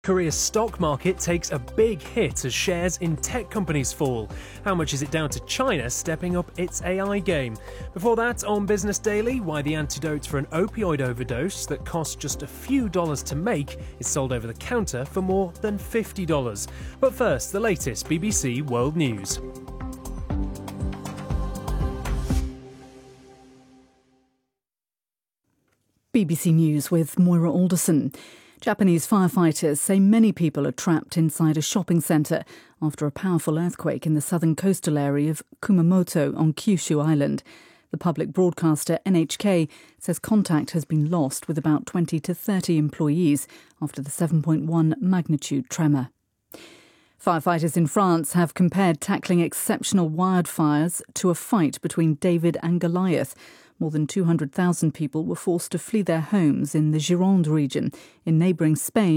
Korea's stock market takes a big hit as shares in tech companies fall. How much is it down to China stepping up its AI game? Before that, on Business Daily, why the antidote for an opioid overdose that costs just a few dollars to make is sold over the counter for more than $50. But first, the latest BBC World News. BBC News with Moira Alderson. Japanese firefighters say many people are trapped inside a shopping centre after a powerful earthquake in the southern coastal area of Kumamoto on Kyushu Island. The public broadcaster NHK says contact has been lost with about 20 to 30 employees after the 7.1 magnitude tremor. Firefighters in France have compared tackling exceptional wildfires to a fight between David and Goliath. More than 200,000 people were forced to flee their homes in the Gironde region in neighbouring Spain